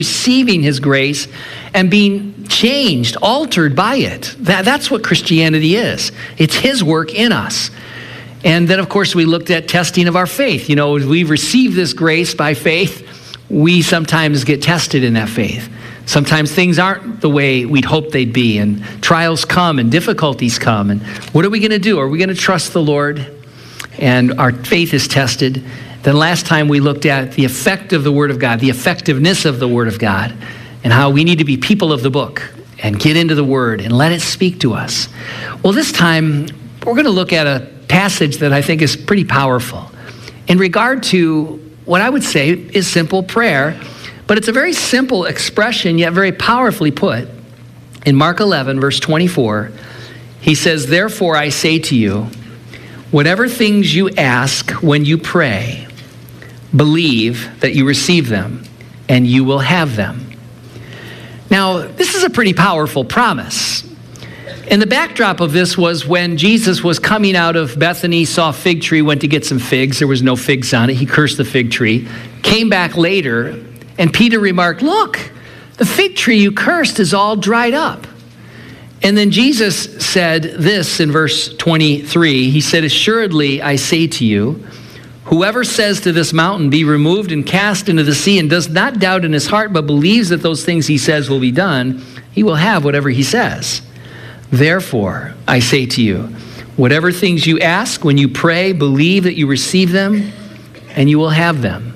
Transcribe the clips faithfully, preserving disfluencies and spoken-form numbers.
receiving his grace and being changed, altered by it. That, that's what Christianity is. It's his work in us. And then, of course, we looked at testing of our faith. You know, we've received this grace by faith. We sometimes get tested in that faith. Sometimes things aren't the way we'd hoped they'd be, and trials come and difficulties come. And what are we going to do? Are we going to trust the Lord? And our faith is tested. Then last time we looked at the effect of the Word of God, the effectiveness of the Word of God, and how we need to be people of the book and get into the Word and let it speak to us. Well, this time we're going to look at a passage that I think is pretty powerful in regard to what I would say is simple prayer, but it's a very simple expression, yet very powerfully put. In Mark eleven, verse twenty-four, he says, "Therefore I say to you, whatever things you ask when you pray, believe that you receive them, and you will have them." Now, this is a pretty powerful promise. And the backdrop of this was when Jesus was coming out of Bethany, saw a fig tree, went to get some figs. There was no figs on it. He cursed the fig tree. Came back later, and Peter remarked, "Look, the fig tree you cursed is all dried up." And then Jesus said this in verse twenty-three. He said, "Assuredly, I say to you, whoever says to this mountain, 'Be removed and cast into the sea,' and does not doubt in his heart, but believes that those things he says will be done, he will have whatever he says. Therefore, I say to you, whatever things you ask when you pray, believe that you receive them, and you will have them."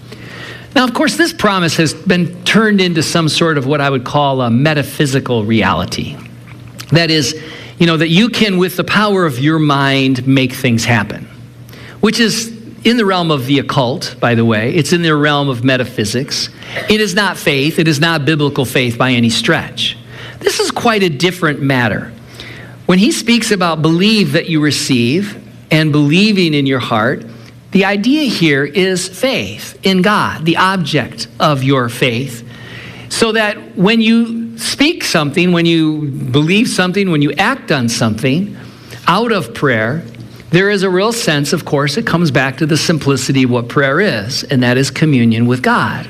Now, of course, this promise has been turned into some sort of what I would call a metaphysical reality. That is, you know, that you can, with the power of your mind, make things happen, which is in the realm of the occult, by the way. It's in the realm of metaphysics. It is not faith. It is not biblical faith by any stretch. This is quite a different matter. When he speaks about believe that you receive and believing in your heart, the idea here is faith in God, the object of your faith. So that when you speak something, when you believe something, when you act on something out of prayer, there is a real sense, of course, it comes back to the simplicity of what prayer is, and that is communion with God.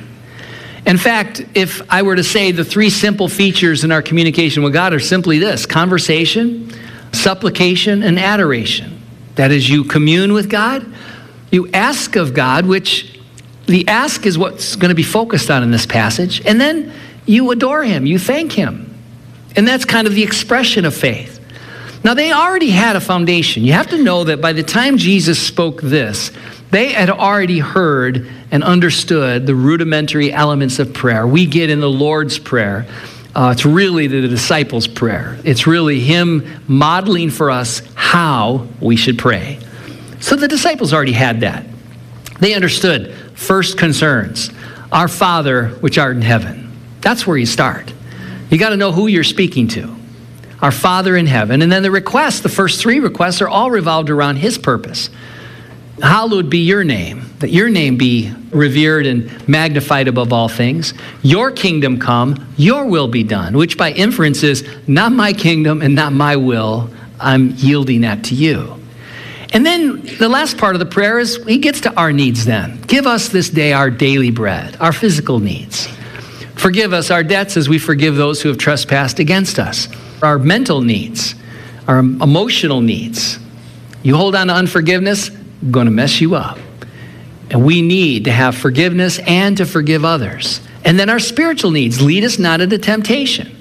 In fact, if I were to say the three simple features in our communication with God are simply this: conversation, supplication, and adoration. That is, you commune with God, you ask of God, which the ask is what's going to be focused on in this passage, and then you adore him, you thank him. And that's kind of the expression of faith. Now, they already had a foundation. You have to know that by the time Jesus spoke this, they had already heard and understood the rudimentary elements of prayer. We get in the Lord's Prayer. Uh, it's really the disciples' prayer. It's really him modeling for us how we should pray. So the disciples already had that. They understood first concerns. Our Father, which art in heaven. That's where you start. You got to know who you're speaking to. Our Father in heaven. And then the requests, the first three requests, are all revolved around his purpose. Hallowed be your name, that your name be revered and magnified above all things. Your kingdom come, your will be done, which by inference is not my kingdom and not my will. I'm yielding that to you. And then the last part of the prayer is he gets to our needs then. Give us this day our daily bread, our physical needs. Forgive us our debts as we forgive those who have trespassed against us. Our mental needs, our emotional needs. You hold on to unforgiveness, going to mess you up. And we need to have forgiveness and to forgive others. And then our spiritual needs, lead us not into temptation.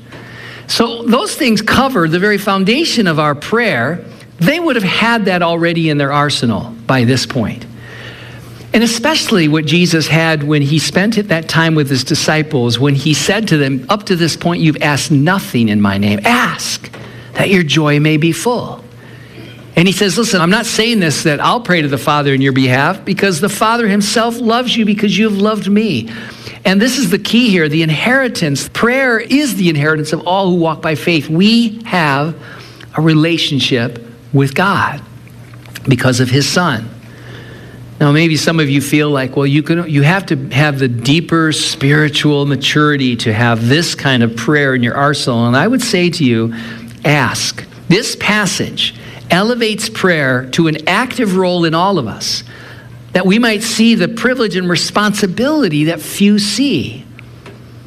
So those things cover the very foundation of our prayer. They would have had that already in their arsenal by this point. And especially what Jesus had when he spent that time with his disciples, when he said to them, up to this point, you've asked nothing in my name. Ask that your joy may be full. And he says, listen, I'm not saying this that I'll pray to the Father in your behalf, because the Father himself loves you because you have loved me. And this is the key here, the inheritance. Prayer is the inheritance of all who walk by faith. We have a relationship with God because of his Son. Now, maybe some of you feel like, well, you can, you have to have the deeper spiritual maturity to have this kind of prayer in your arsenal. And I would say to you, ask. This passage elevates prayer to an active role in all of us, that we might see the privilege and responsibility that few see.